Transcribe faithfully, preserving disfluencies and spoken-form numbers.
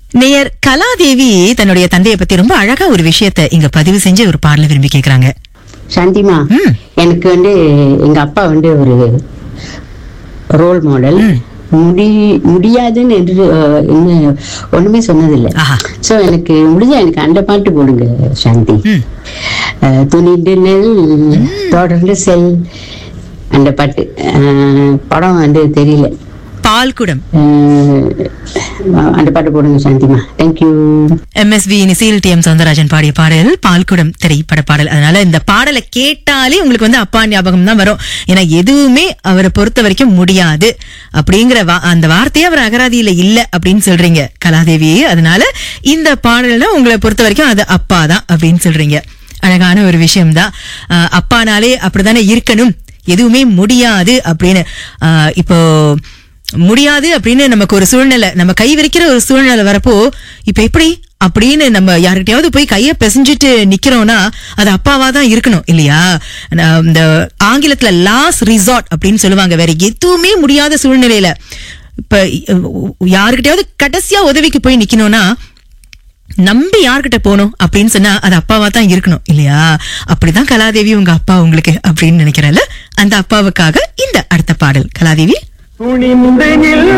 நேயர் கலாதேவி தன்னுடைய தந்தையை பத்தி ரொம்ப அழகா ஒரு விஷயத்தை இங்க பதிவு செஞ்சு ஒரு பாடல விரும்பி கேக்குறாங்க. சாந்திமா, எனக்கு வந்து எங்க அப்பா வந்து ஒரு ரோல் மாடல். முடி முடியாதுன்னு என்று ஒண்ணுமே சொன்னதில்லை. சோ எனக்கு முடிஞ்சா எனக்கு அந்த பாட்டு போடுங்க சாந்தி. துணிந்து நெல் தொடர்ந்து செல் அந்த பாட்டு. படம் வந்து தெரியல. பால்குடம் அந்த பாட்டு போடுங்க சாந்திமா. Thank you. MSV நிசீல் D M Soundararajan பாடிய பாடல் பால்குடம் திரைப்பட பாடல். அதனால இந்த பாடலை கேட்டாலே உங்களுக்கு வந்து அப்பா ஞாபகம் தான் வரும். ஏன்னா எதுவுமே அவரை பொறுத்த வரைக்கும் முடியாது அப்படிங்கிற அந்த வார்த்தையே அவர் அகராதியில இல்ல அப்படின்னு சொல்றீங்க கலாதேவி. அதனால இந்த பாடல்னா உங்களை பொறுத்த வரைக்கும் அது அப்பா தான் அப்படின்னு சொல்றீங்க. அழகான ஒரு விஷயம்தான். அப்பானாலே அப்படித்தானே இருக்கணும், எதுவுமே முடியாது அப்படின்னு. இப்போ முடியாது அப்படின்னு நமக்கு ஒரு சூழ்நிலை, நம்ம கை விரிக்கிற ஒரு சூழ்நிலை வரப்போ இப்ப எப்படி அப்படின்னு நம்ம யாருக்கிட்டையாவது போய் கைய பிசைஞ்சிட்டு நிக்கிறோம்னா அது அப்பாவா தான் இருக்கணும் இல்லையா? இந்த ஆங்கிலத்துல லாஸ்ட் ரிசார்ட் அப்படின்னு சொல்லுவாங்க. வேற எதுவுமே முடியாத சூழ்நிலையில இப்ப யாருக்கிட்டையாவது கடைசியா உதவிக்கு போய் நிக்கணும்னா நம்பி யார்கிட்ட போகணும் அப்படின்னு சொன்னா அது அப்பாவா தான் இருக்கணும் இல்லையா? அப்படிதான் கலாதேவி உங்க அப்பா உங்களுக்கு அப்படின்னு நினைக்கிறேன்ல. அந்த அப்பாவுக்காக இந்த அடுத்த பாடல் கலாதேவி.